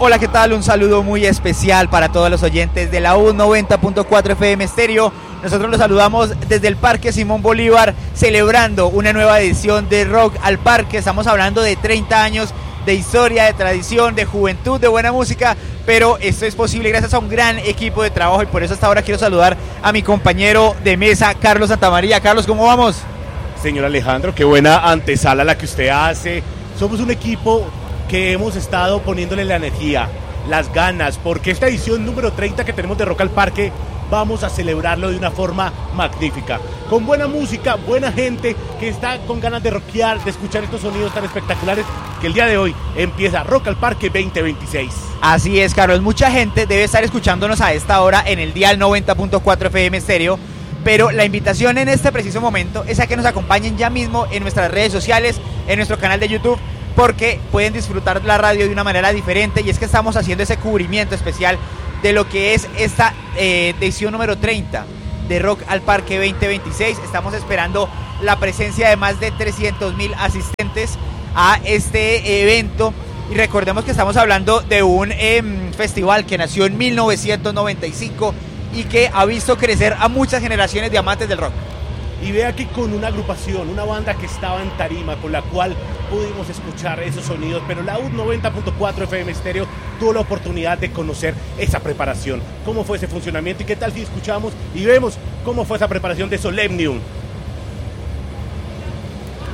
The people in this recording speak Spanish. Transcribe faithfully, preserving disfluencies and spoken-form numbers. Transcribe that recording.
Hola, ¿qué tal? Un saludo muy especial para todos los oyentes de la U noventa punto cuatro F M Estéreo. Nosotros los saludamos desde el Parque Simón Bolívar, celebrando una nueva edición de Rock al Parque. Estamos hablando de treinta años de historia, de tradición, de juventud, de buena música, pero esto es posible gracias a un gran equipo de trabajo y por eso hasta ahora quiero saludar a mi compañero de mesa, Carlos Santamaría. Carlos, ¿cómo vamos? Señor Alejandro, qué buena antesala la que usted hace. Somos un equipo que hemos estado poniéndole la energía, las ganas, porque esta edición número treinta que tenemos de Rock al Parque vamos a celebrarlo de una forma magnífica, con buena música, buena gente que está con ganas de rockear, de escuchar estos sonidos tan espectaculares que el día de hoy empieza Rock al Parque veinte veintiséis. Así es, Carlos, mucha gente debe estar escuchándonos a esta hora en el dial noventa punto cuatro F M Estéreo, pero la invitación en este preciso momento es a que nos acompañen ya mismo en nuestras redes sociales, en nuestro canal de YouTube, porque pueden disfrutar la radio de una manera diferente, y es que estamos haciendo ese cubrimiento especial de lo que es esta eh, edición número treinta de Rock al Parque veinte veintiséis. Estamos esperando la presencia de más de trescientos mil asistentes a este evento, y recordemos que estamos hablando de un eh, festival que nació en mil novecientos noventa y cinco y que ha visto crecer a muchas generaciones de amantes del rock. Y vea que con una agrupación, una banda que estaba en tarima, con la cual pudimos escuchar esos sonidos, pero la U noventa punto cuatro F M Estéreo tuvo la oportunidad de conocer esa preparación, cómo fue ese funcionamiento y qué tal si escuchamos y vemos cómo fue esa preparación de Solemnium,